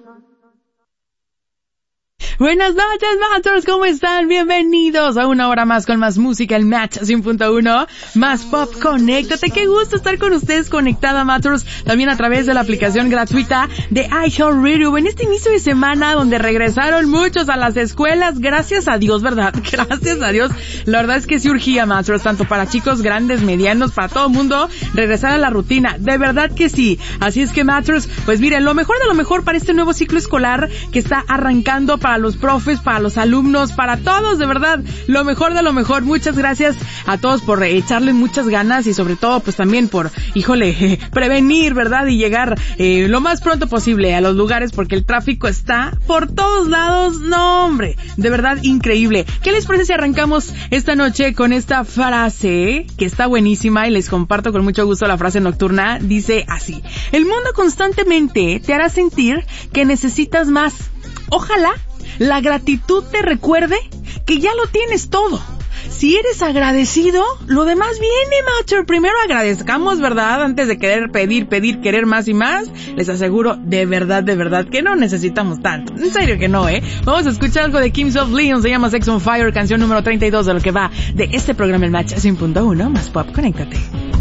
Buenas noches, Matchers, ¿cómo están? Bienvenidos a una hora más con más música, el Match 100.1, más pop, conéctate. Qué gusto estar con ustedes conectada, Matchers, también a través de la aplicación gratuita de iHeartRadio. En este inicio de semana donde regresaron muchos a las escuelas, gracias a Dios, ¿verdad? Gracias a Dios. La verdad es que sí urgía, Matchers, tanto para chicos grandes, medianos, para todo el mundo, regresar a la rutina. De verdad que sí. Así es que, Matchers, pues miren, lo mejor de lo mejor para este nuevo ciclo escolar que está arrancando para los profes, para los alumnos, para todos, de verdad, lo mejor de lo mejor. Muchas gracias a todos por echarle muchas ganas y sobre todo, pues también por, prevenir, ¿verdad? Y llegar lo más pronto posible a los lugares porque el tráfico está por todos lados. No, hombre, de verdad increíble. ¿Qué les parece si arrancamos esta noche con esta frase que está buenísima y les comparto con mucho gusto la frase nocturna? Dice así: el mundo constantemente te hará sentir que necesitas más. Ojalá la gratitud te recuerde que ya lo tienes todo. Si eres agradecido, lo demás viene, Matcher. Primero agradezcamos, ¿verdad? Antes de querer pedir, querer más y más. Les aseguro, de verdad que no necesitamos tanto. En serio que no, ¿eh? Vamos a escuchar algo de Kings of Leon, se llama Sex on Fire, canción número 32 de lo que va de este programa, el Match 100.1, más pop, conéctate.